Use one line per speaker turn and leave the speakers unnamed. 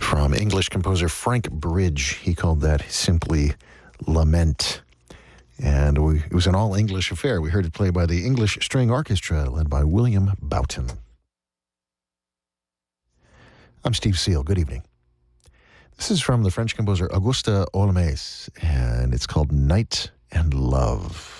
from English composer Frank Bridge. He called that simply Lament. And it was an all-English affair. We heard it played by the English String Orchestra, led by William Boughton. I'm Steve Seal. Good evening. This is from the French composer Auguste Olmès, and it's called Night and Love.